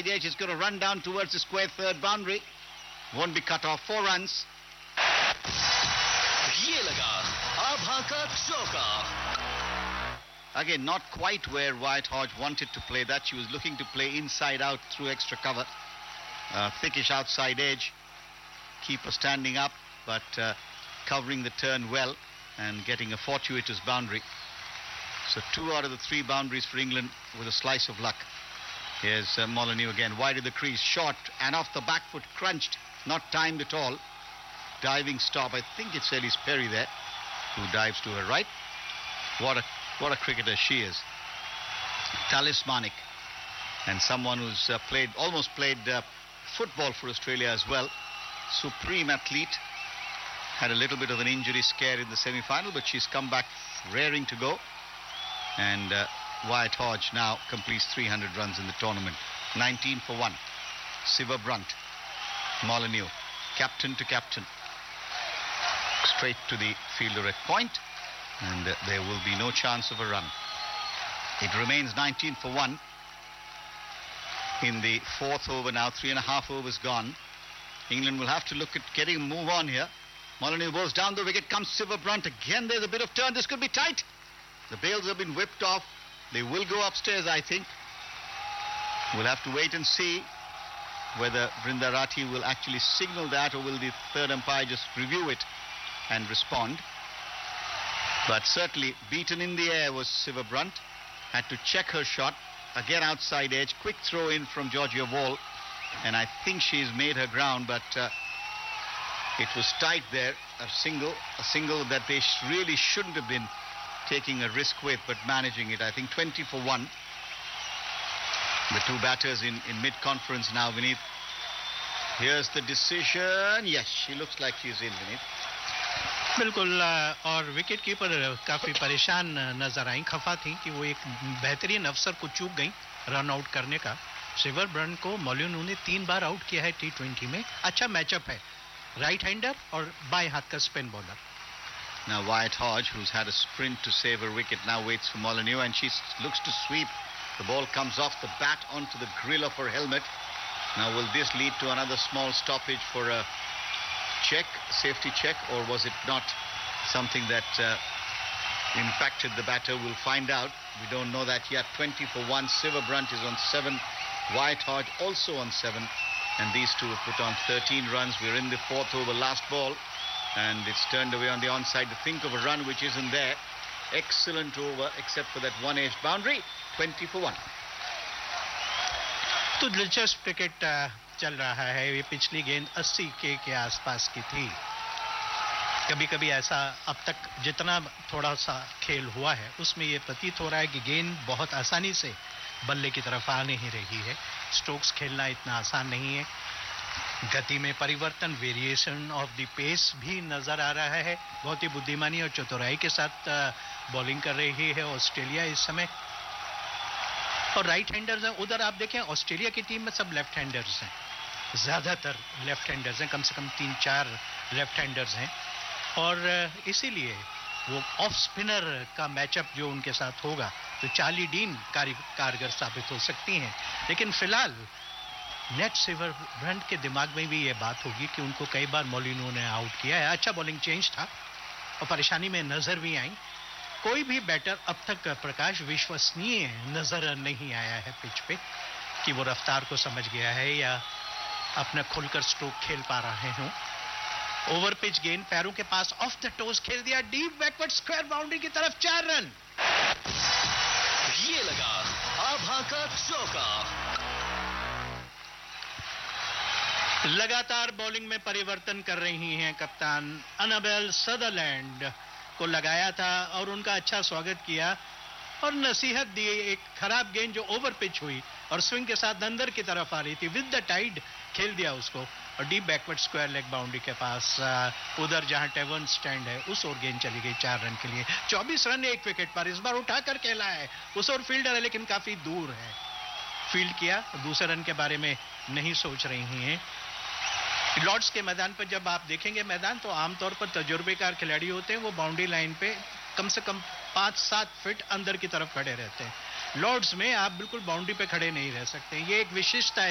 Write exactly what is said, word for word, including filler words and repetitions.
outside edge. He's going to run down towards the square third boundary. Won't be cut off. Four runs. ये लगा आभा का चौका. Again, not quite where Wyatt Hodge wanted to play that. She was looking to play inside out through extra cover. Uh, thickish outside edge. Keeper standing up, but uh, covering the turn well and getting a fortuitous boundary. So two out of the three boundaries for England with a slice of luck. Here's uh, Molyneux again, wide of the crease, short and off the back foot, crunched, not timed at all. Diving stop. I think it's Elise Perry there, who dives to her right. What a what a cricketer she is. Talismanic, and someone who's uh, played almost played uh, football for Australia as well. Supreme athlete. Had a little bit of an injury scare in the semi-final, but she's come back raring to go. And uh, Wyatt Hodge now completes three hundred runs in the tournament. nineteen for one. Siva Brunt, Molyneux, captain to captain. Straight to the fielder at point, and uh, there will be no chance of a run. It remains nineteen for one in the fourth over now. Three and a half overs gone. England will have to look at getting a move on here. Molyneux goes down the wicket, comes Siva Brunt. Again, there's a bit of turn. This could be tight. The bails have been whipped off. They will go upstairs, I think. We'll have to wait and see whether Brinda Rathi will actually signal that, or will the third umpire just review it and respond. But certainly beaten in the air was Siva Brunt. Had to check her shot. Again outside edge. Quick throw in from Georgia Wall. And I think she's made her ground, but uh, it was tight there. A single, a single that they sh- really shouldn't have been taking a risk with, but managing it. I think twenty for one. The two batters in, in mid-conference now, Vineet. Here's the decision. Yes, she looks like she's in, Vineet. बिल्कुल. और wicket keeper काफी परेशान नजर आई, खफा थी कि वो एक बेहतरीन अवसर को चूक गई रन आउट करने का. सिवर ब्रन को मोलिन्यू ने तीन बार आउट किया है टी ट्वेंटी में. अच्छा मैचअप है. राइट हैंडर और बाएं हाथ का spin bowler. Now Wyatt Hodge, who's had a sprint to save her wicket, now waits for Molyneux, and she looks to sweep. The ball comes off the bat onto the grill of her helmet. Now will this lead to another small stoppage for a check, safety check, or was it not something that uh, impacted the batter? We'll find out. We don't know that yet. twenty for one. Siva Brunt is on seven. Wyatt Hodge also on seven. And these two have put on thirteen runs. We're in the fourth over, last ball. And it's turned away on the onside to think of a run which isn't there. Excellent over, except for that one-edged boundary. twenty for one. तो दिलचस्प cricket चल रहा है. ये पिछली गेंद अस्सी के के आसपास की थी. कभी कभी ऐसा अब तक जितना थोड़ा सा खेल हुआ है उसमें ये प्रतीत हो रहा है कि गेंद बहुत आसानी से बल्ले की तरफ आ नहीं रही है. स्ट्रोक्स खेलना इतना आसान नहीं है. गति में परिवर्तन, वेरिएशन ऑफ द पेस भी नजर आ रहा है. बहुत ही बुद्धिमानी और चतुराई के साथ बॉलिंग कर रही है ऑस्ट्रेलिया इस समय. और राइट हैंडर्स हैं. उधर आप देखें ऑस्ट्रेलिया की टीम में सब लेफ्ट हैंडर्स हैं. ज्यादातर लेफ्ट हैंडर्स हैं. कम से कम तीन चार लेफ्ट हैंडर्स हैं. और इसीलिए वो ऑफ स्पिनर का मैचअप जो उनके साथ होगा तो चार्ली डीन कारगर साबित हो सकती हैं. लेकिन फिलहाल नेट सिवर ब्रंट के दिमाग में भी ये बात होगी कि उनको कई बार मोलिन्यू ने आउट किया है. अच्छा बॉलिंग चेंज था और परेशानी में नजर भी आई. कोई भी बैटर अब तक प्रकाश विश्वसनीय नजर नहीं आया है पिच पे कि वो रफ्तार को समझ गया है या अपना खुलकर स्ट्रोक खेल पा रहे हों. ओवर पिच गेंद पैरों के पास ऑफ द टोज खेल दिया. डीप बैकवर्ड स्क्वायर बाउंड्री की तरफ. चार रन. ये लगा आभा का चौका. लगातार बॉलिंग में परिवर्तन कर रही हैं कप्तान अनाबेल सदरलैंड. को लगाया था और उनका अच्छा स्वागत किया और नसीहत दी. एक खराब गेंद जो ओवर पिच हुई और स्विंग के साथ अंदर की तरफ आ रही थी, विद द टाइड खेल दिया उसको और deep backward square leg boundary के पास उधर जहां टेवर्न स्टैंड है उस ओर गेंद चली गई. चार रन के लिए. चौबीस रन एक विकेट पर. इस बार उठाकर खेला है. उस ओर फील्डर है लेकिन काफी दूर है. फील्ड किया. दूसरे रन के बारे में नहीं सोच रही हैं. लॉर्ड्स के मैदान पर जब आप देखेंगे मैदान तो आमतौर पर तजुर्बेकार खिलाड़ी होते हैं. वो बाउंड्री लाइन पे कम से कम पांच सात फीट अंदर की तरफ खड़े रहते हैं. लॉर्ड्स में आप बिल्कुल बाउंड्री पे खड़े नहीं रह सकते. ये एक विशिष्टता है